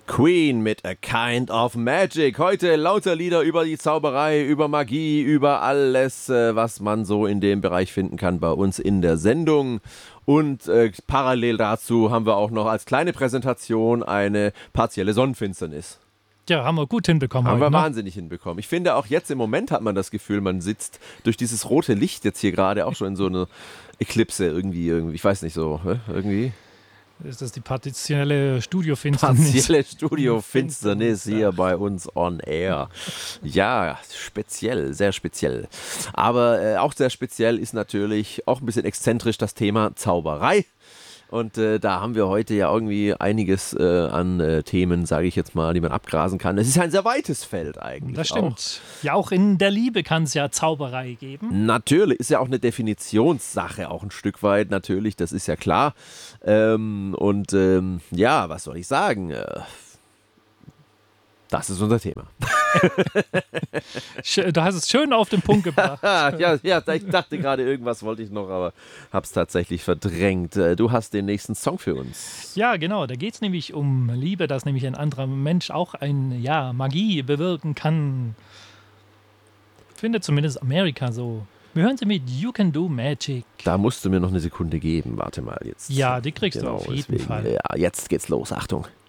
Queen mit A Kind of Magic. Heute lauter Lieder über die Zauberei, über Magie, über alles, was man so in dem Bereich finden kann bei uns in der Sendung. Und parallel dazu haben wir auch noch als kleine Präsentation eine partielle Sonnenfinsternis. Ja, haben wir gut hinbekommen. Haben heute, wir wahnsinnig hinbekommen. Ich finde auch jetzt im Moment hat man das Gefühl, man sitzt durch dieses rote Licht jetzt hier gerade auch schon in so einer Eklipse irgendwie, ich weiß nicht so, irgendwie. Ist das die partielle Studiofinsternis? Partielle Studiofinsternis hier bei uns on air. Ja, speziell, sehr speziell. Aber auch sehr speziell ist natürlich auch ein bisschen exzentrisch das Thema Zauberei. Und da haben wir heute ja irgendwie einiges an Themen, sage ich jetzt mal, die man abgrasen kann. Es ist ein sehr weites Feld eigentlich. Das stimmt. Ja, auch in der Liebe kann es ja Zauberei geben. Natürlich, ist ja auch eine Definitionssache, auch ein Stück weit natürlich, das ist ja klar. Ja, was soll ich sagen? Das ist unser Thema. Du hast es schön auf den Punkt gebracht. ja, ich dachte gerade, irgendwas wollte ich noch, aber habe es tatsächlich verdrängt. Du hast den nächsten Song für uns. Ja, genau. Da geht es nämlich um Liebe, dass nämlich ein anderer Mensch auch Magie bewirken kann. Findet zumindest Amerika so. Wir hören sie mit You Can Do Magic. Da musst du mir noch eine Sekunde geben. Warte mal jetzt. Ja, die kriegst du auf jeden Fall. Ja, jetzt geht's los. Achtung.